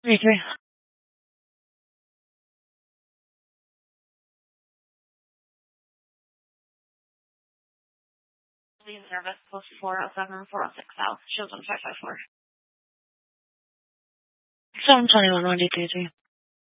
Me too. Lead service plus 407 406 South, Children 554. 721 92.